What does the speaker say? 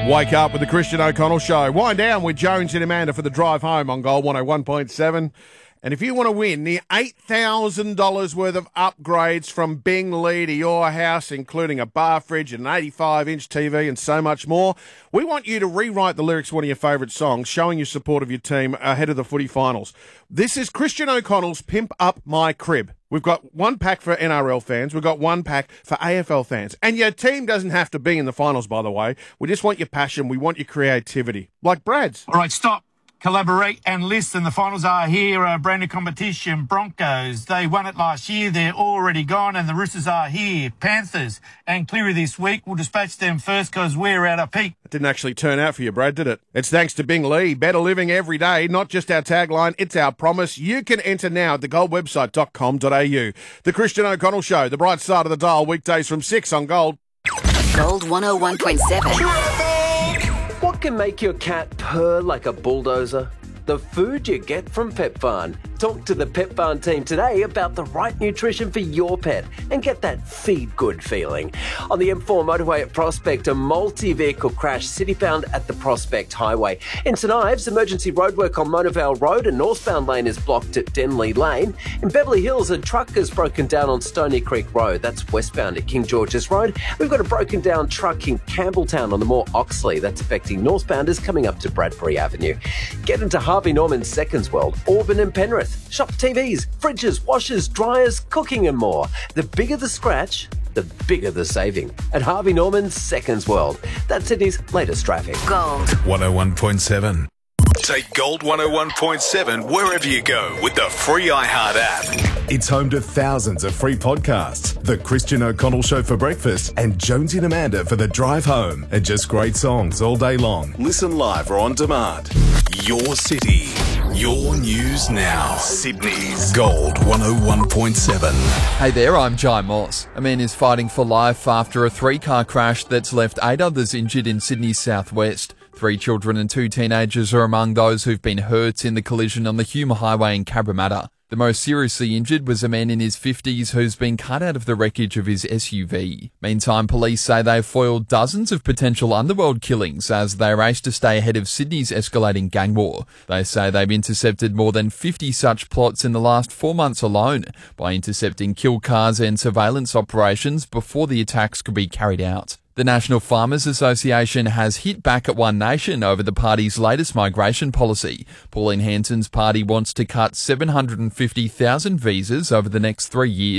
Wake up with the Christian O'Connell Show. Wind down with Jones and Amanda for the drive home on Gold 101.7. And if you want to win the $8,000 worth of upgrades from Bing Lee to your house, including a bar fridge and an 85-inch TV and so much more, we want you to rewrite the lyrics of one of your favourite songs, showing your support of your team ahead of the footy finals. This is Christian O'Connell's Pimp Up My Crib. We've got one pack for NRL fans. We've got one pack for AFL fans. And your team doesn't have to be in the finals, by the way. We just want your passion. We want your creativity. Like Brad's. All right, stop. Collaborate and listen. The finals are here. Brand new competition. Broncos. They won it last year. They're already gone. And the Roosters are here. Panthers and Cleary this week. We'll dispatch them first because we're at our peak. It didn't actually turn out for you, Brad, did it? It's thanks to Bing Lee. Better living every day. Not just our tagline. It's our promise. You can enter now at thegoldwebsite.com.au. The Christian O'Connell Show. The bright side of the dial. Weekdays from 6 on Gold. Gold 101.7. What can make your cat purr like a bulldozer? The food you get from Petbarn. Talk to the Petbarn team today about the right nutrition for your pet and get that feed good feeling. On the M4 motorway at Prospect, a multi-vehicle crash city-bound at the Prospect Highway. In St Ives, emergency roadwork on Mona Vale Road and northbound lane is blocked at Denley Lane. In Beverly Hills, a truck has broken down on Stony Creek Road. That's westbound at King George's Road. We've got a broken down truck in Campbelltown on the Moore Oxley. That's affecting northbounders coming up to Bradbury Avenue. Get into Harvey Norman's Seconds World, Auburn and Penrith. Shop TVs, fridges, washers, dryers, cooking and more. The bigger the scratch, the bigger the saving. At Harvey Norman's Seconds World. That's Sydney's latest traffic. Gold 101.7. Take Gold 101.7 wherever you go with the free iHeart app. It's home to thousands of free podcasts. The Christian O'Connell Show for breakfast and Jonesy and Amanda for the drive home. And just great songs all day long. Listen live or on demand. Your city. Your news now. Sydney's Gold 101.7. Hey there, I'm Jai Moss. A man is fighting for life after a three-car crash that's left 8 others injured in Sydney's southwest. 3 children and 2 teenagers are among those who've been hurt in the collision on the Hume Highway in Cabramatta. The most seriously injured was a man in his 50s who's been cut out of the wreckage of his SUV. Meantime, police say they've foiled dozens of potential underworld killings as they race to stay ahead of Sydney's escalating gang war. They say they've intercepted more than 50 such plots in the last 4 months alone by intercepting kill cars and surveillance operations before the attacks could be carried out. The National Farmers Association has hit back at One Nation over the party's latest migration policy. Pauline Hanson's party wants to cut 750,000 visas over the next 3 years.